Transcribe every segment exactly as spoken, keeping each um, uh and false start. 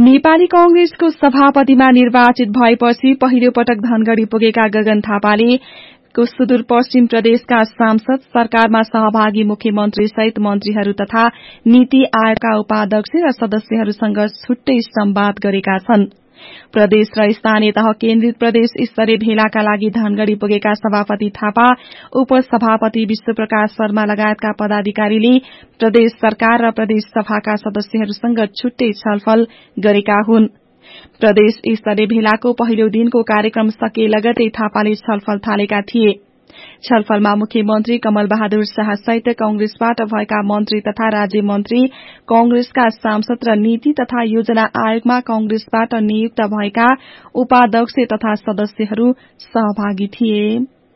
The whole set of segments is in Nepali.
नेपाली कांग्रेसको सभापतिमा निर्वाचित भएपछि पहिलो पटक धनगढ़ी पुगेका गगन थापाले को सुदूरपश्चिम प्रदेशका सांसद, सरकारमा सहभागी मुख्यमन्त्री सहित मन्त्रीहरू तथा नीति आयोगका उपाध्यक्ष र सदस्यहरूसँग छुट्टै संवाद गरेका छन्। प्रदेश र स्थानीय तह केन्द्रित प्रदेश स्तरीय भेलाका लागि धनगढ़ी पुगेका सभापति थापा, उपसभापति विश्वप्रकाश शर्मा लगायतका पदाधिकारीले प्रदेश सरकार र प्रदेश सभाका सदस्यहरूसँग छुट्टै छलफल गरेका हुन्। प्रदेश स्तरीय भेलाको पहिलो दिनको कार्यक्रम सकिए लगतै थापाले छलफल थालेका थिए। छलफलमा मुख्यमन्त्री कमल बहादुर शाह सहित कांग्रेसबाट भएका मन्त्री तथा राज्य मन्त्री, कांग्रेसका सांसद र नीति तथा योजना आयोगमा कांग्रेसबाट नियुक्त भएका उपाध्यक्ष तथा सदस्यहरू सहभागी थिए।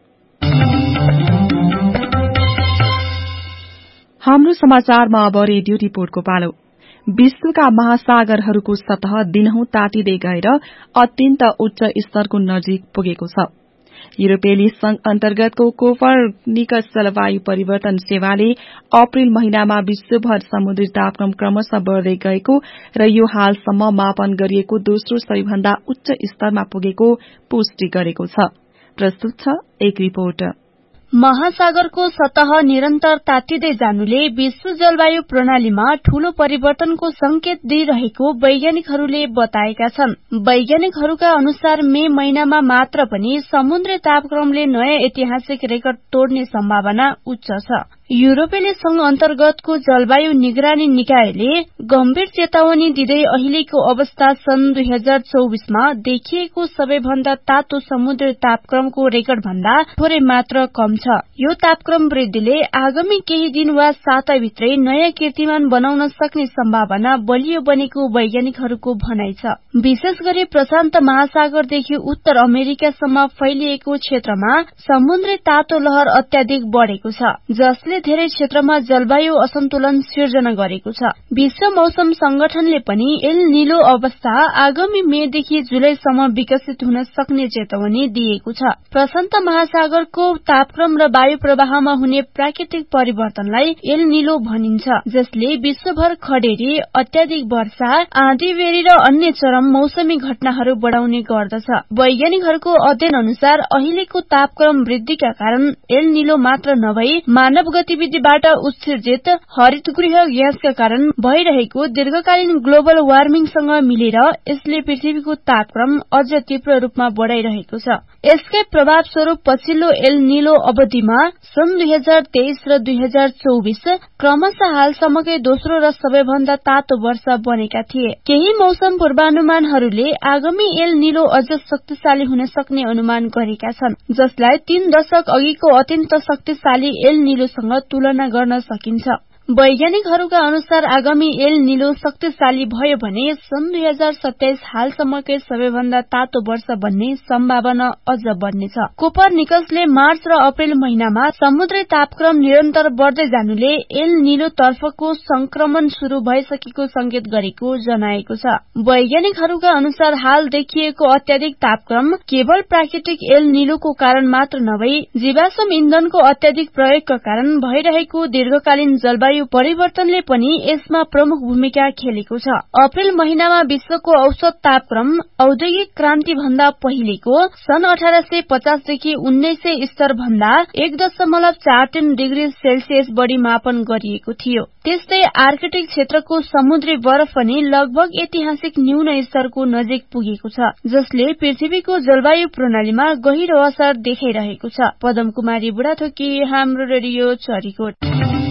हाम्रो समाचारमा अब रेडियो रिपोर्टको पालो। विश्वका महासागरहरूको सतह दिनहुँ तातिदै गएर अत्यन्त उच्च स्तरको नजिक पुगेको छ। युरोपेली संघ अन्तर्गतको कोपरनिकस जलवायु परिवर्तन सेवाले अप्रेल महिनामा विश्वभर समुद्री तापक्रम क्रमशः बढ़दै गएको र यो हालसम्म मापन गरिएको दोस्रो सबैभन्दा उच्च स्तरमा पुगेको पुष्टि गरेको छ। प्रस्तुत छ एक रिपोर्ट। महासागरको सतह निरन्तर तातिदै जानुले विश्व जलवायु प्रणालीमा ठूलो परिवर्तनको संकेत दिइरहेको वैज्ञानिकहरूले बताएका छन्। वैज्ञानिकहरूका अनुसार मे महिनामा मात्र पनि समुद्री तापक्रमले नयाँ ऐतिहासिक रेकर्ड तोड्ने सम्भावना उच्च छ। युरोपेली संघ अन्तर्गतको जलवायु निगरानी निकायले गम्भीर चेतावनी दिँदै अहिलेको अवस्था सन् दुई हजार चौबीसमा देखिएको सबैभन्दा तातो समुद्री तापक्रमको रेकर्ड भन्दा थोरै मात्र कम छ। यो तापक्रम वृद्धिले आगामी केही दिन वा साताभित्रै नयाँ कीर्तिमान बनाउन सक्ने सम्भावना बलियो बनेको वैज्ञानिकहरूको भनाइ छ। विशेष गरी प्रशान्त महासागरदेखि उत्तर अमेरिकासम्म फैलिएको क्षेत्रमा समुद्री तातो लहर अत्याधिक बढ़ेको छ, जसले धेरै क्षेत्रमा जलवायु असन्तुलन सिर्जना गरेको छ। विश्व मौसम संगठनले पनि एल निलो अवस्था आगामी मेदेखि जुलाईसम्म विकसित हुन सक्ने चेतावनी दिएको छ। प्रशान्त महासागरको तापक्रम र वायु प्रवाहमा हुने प्राकृतिक परिवर्तनलाई एल निलो भनिन्छ, जसले विश्वभर खडेरी, अत्याधिक वर्षा, आँधीबेहरी र अन्य चरम मौसमी घटनाहरू बढ़ाउने गर्दछ। वैज्ञानिकहरूको अध्ययन अनुसार अहिलेको तापक्रम वृद्धिका कारण एल निलो मात्र नभई मानव गतिविधिबाट उत्सर्जित हरितगृह ग्यासका कारण भइरहेको दीर्घकालीन ग्लोबल वार्मिङसँग मिलेर यसले पृथ्वीको तापक्रम अझ तीव्र रूपमा बढ़ाइरहेको छ। यसकै प्रभाव स्वरूप पछिल्लो एल निलो अवधिमा सन् दुई हजार तेइस र दुई हजार चौबीस क्रमशः हालसम्मकै दोस्रो र सबैभन्दा तातो वर्ष बनेका थिए। केही मौसम पूर्वानुमानहरूले आगामी एल निलो अझ शक्तिशाली हुन सक्ने अनुमान गरेका छन्, जसलाई तीन दशक अघिको अत्यन्त शक्तिशाली एल निलोसँग तुलना गर्न सकिन्छ। वैज्ञानिकहरूका अनुसार आगामी एल निलो शक्तिशाली भयो भने सन् दुई हजार सत्ताइस हालसम्मकै सबैभन्दा तातो वर्ष बन्ने सम्भावना अझ बढ्नेछ। कोपरनिकसले मार्च र अप्रेल महिनामा समुद्री तापक्रम निरन्तर बढ़दै जानुले एल निलो तर्फको संक्रमण शुरू भइसकेको संकेत गरेको जनाएको छ। वैज्ञानिकहरूका अनुसार हाल देखिएको अत्याधिक तापक्रम केवल प्राकृतिक एल निलोको कारण मात्र नभई जीवाश्म इन्धनको अत्याधिक प्रयोगका कारण भइरहेको दीर्घकालीन जलवायु परिवर्तनले पनि यसमा प्रमुख भूमिका खेलेको छ। अप्रेल महिनामा विश्वको औसत तापक्रम औद्योगिक क्रान्ति भन्दा पहिलेको सन् अठार सय पचासदेखि उन्नाइस सय स्तर भन्दा एक दशमलव चार तीन डिग्री सेल्सियस बढ़ी मापन गरिएको थियो। त्यस्तै आर्कटिक क्षेत्रको समुद्री बरफ पनि लगभग ऐतिहासिक न्यून स्तरको नजिक पुगेको छ, जसले पृथ्वीको जलवायु प्रणालीमा गहिरो असर देखाइरहेको छ। पदम कुमारी बुढाथोकी, हाम्रो रेडियो चरीकोट।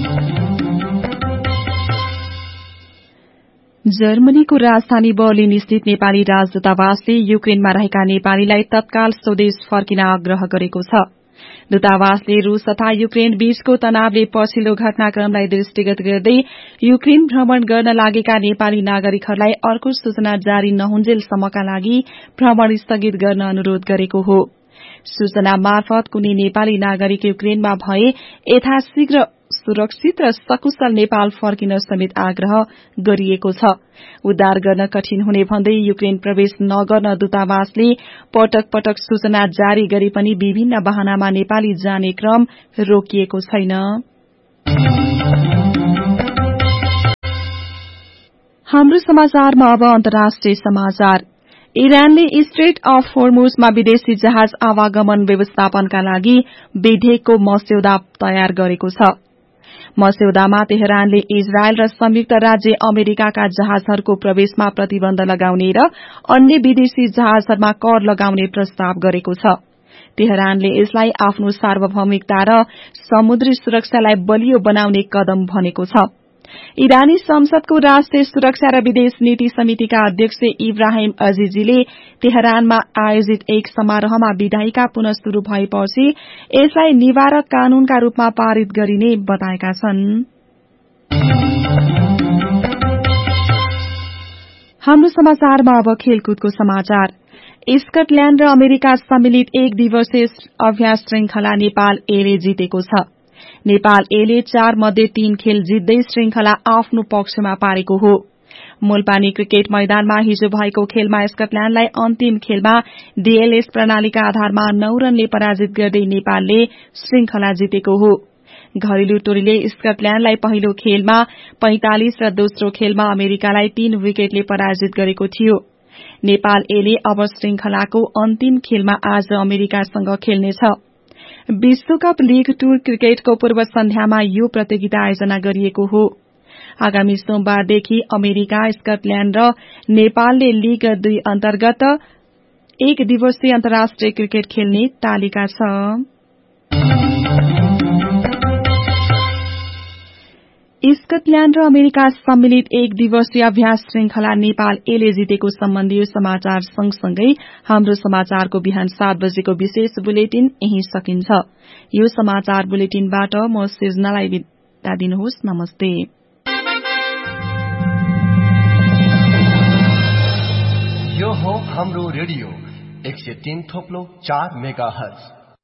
जर्मनीको राजधानी बर्लिन स्थित नेपाली राजदूतावासले युक्रेनमा रहेका नेपालीलाई तत्काल स्वदेश फर्किन आग्रह गरेको छ। दूतावासले रूस तथा युक्रेन बीचको तनावले पछिल्लो घटनाक्रमलाई दृष्टिगत गर्दै युक्रेन भ्रमण गर्न लागेका नेपाली नागरिकहरूलाई अर्को सूचना जारी नहुन्जेलसम्मका लागि भ्रमण स्थगित गर्न अनुरोध गरेको हो। सूचना मार्फत कुनै नेपाली नागरिक युक्रेनमा भए यथाशीघ्र सुरक्षित र सकुशल नेपाल फर्किन समेत आग्रह गरिएको छ। उद्धार गर्न कठिन हुने भन्दै युक्रेन प्रवेश नगर्न दूतावासले पटक पटक सूचना जारी गरे पनि विभिन्न बहानामा नेपाली जाने क्रम रोकिएको छैन। हाम्रो समाचारमा अब अन्तर्राष्ट्रिय समाचार। इरानले स्ट्रेट अफ होर्मुजमा विदेशी जहाज आवागमन व्यवस्थापनका लागि विधेयकको मस्यौदा तयार गरेको छ। मस्यौदामा तेहरानले इजरायल र संयुक्त राज्य अमेरिकाका जहाजहरूको प्रवेशमा प्रतिबन्ध लगाउने र अन्य विदेशी जहाजहरूमा कर लगाउने प्रस्ताव गरेको छ। तेहरानले यसलाई आफ्नो सार्वभौमिकता र समुद्री सुरक्षालाई बलियो बनाउने कदम भनेको छ। इरानी संसदको राष्ट्रिय सुरक्षा र विदेश नीति समितिका अध्यक्ष इब्राहिम अजीजीले तेहरानमा आयोजित एक समारोहमा विधायिका पुनः शुरू भएपछि यसलाई निवारक कानूनका रूपमा पारित गरिने बताएका छन्। हाम्रो समाचारमा अब खेलकुदको समाचार। स्कटल्याण्ड र अमेरिका सम्मिलित एक दिवसीय अभ्यास श्रृंखला नेपाल एले जितेको छ। नेपाल एले चार मध्ये तीन खेल जित्दै श्रृंखला आफ्नो पक्षमा पारेको हो। मूलपानी क्रिकेट मैदानमा हिजो भएको खेलमा स्कटल्याण्डलाई अन्तिम खेलमा डीएलएस प्रणालीका आधारमा नौ रनले पराजित गर्दै नेपालले श्रृंखला जितेको हो। घरेलु टोलीले स्कटल्याण्डलाई पहिलो खेलमा पैंतालिस र दोस्रो खेलमा अमेरिकालाई तीन विकेटले पराजित गरेको थियो। नेपाल एले अब श्रृंखलाको अन्तिम खेलमा आज अमेरिकासँग खेल्नेछ। विश्वकप लीग टूर क्रिकेटको पूर्व सन्ध्यामा यो प्रतियोगिता आयोजना गरिएको हो। आगामी सोमबारदेखि अमेरिका, स्कटल्याण्ड र नेपालले लीग दुई अन्तर्गत एक दिवसीय अन्तर्राष्ट्रिय क्रिकेट खेल्ने तालिका छ। स्कटल्याण्ड र अमेरिका सम्मिलित एक दिवसीय अभ्यास श्रृंखला नेपाल एले जितेको सम्बन्धी समाचार सँगसँगै हाम्रो समाचारको बिहान सात बजेको विशेष बुलेटिन यही सकिन्छ। यो समाचार बुलेटिनबाट म सृजनालाई बिदा दिनुहोस्। नमस्ते। यो हो हाम्रो रेडियो एक सय तीन थोप्लो चार मेगा हर्ज।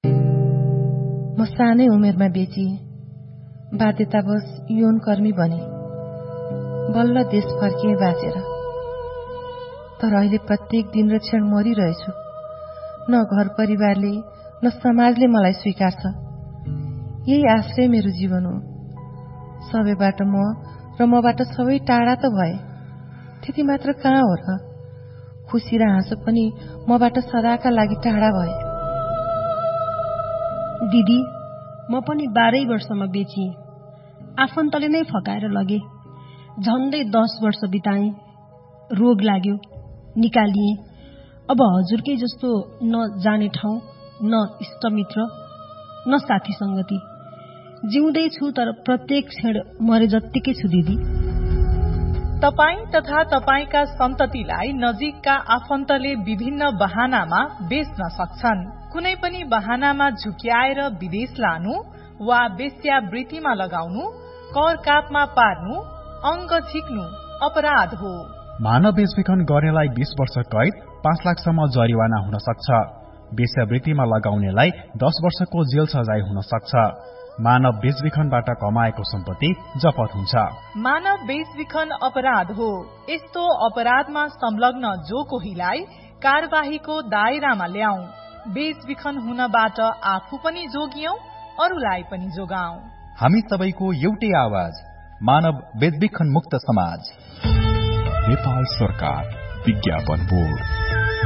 म सानै उमेरमा बेची बाध्यतावश यौन कर्मी बने। बल्ल देश फर्किए बाँचेर। तर अहिले प्रत्येक दिन र क्षण मरिरहेछु। न घर परिवारले न समाजले मलाई स्वीकार्छ। यही आश्रय मेरो जीवन हो। सबैबाट म र मबाट सबै टाढा त भए, त्यति मात्र कहाँ हो र? खुसी र हाँसो पनि मबाट सदाका लागि टाढा भए। दिदी, म पनि बाह्रै वर्षमा बेचिएँ। आफन्तले नै फकाएर लगे। झन्डै दस वर्ष बिताएँ। रोग लाग्यो, निकालिएँ। अब हजुरकै जस्तो न जाने ठाउँ, न इष्टमित्र, न साथी संगति। जिउँदै छु तर प्रत्येक क्षण मरे जत्तिकै छु दिदी। तपाई तथा तपाईका सन्ततिलाई नजिकका आफन्तले विभिन्न बहानामा बेच्न सक्छन्। कुनै पनि बहानामा झुक्याएर विदेश लानु वा वेश्यावृत्तिमा लगाउनु, कर कापमा पार्नु, अंग झिक्नु अपराध हो। मानव बेचबिखन गर्नेलाई बीस वर्ष कैद, पाँच लाखसम्म जरिवाना हुन सक्छ। वेश्यावृत्तिमा लगाउनेलाई दस वर्षको जेल सजाय हुन सक्छ। मानव बेचबिखनबाट कमाएको सम्पत्ति जफत हुन्छ। मानव बेचबिखन अपराध हो। यस्तो अपराधमा संलग्न जो कोहीलाई कार्यवाहीको दायरामा ल्याऊ। बेचबिखन हुनबाट आफू पनि जोगियौं, अरूलाई पनि जोगाऊ। हामी सबैको एउटै आवाज, मानव बेचबिखन मुक्त समाज। नेपाल सरकार विज्ञापन बोर्ड।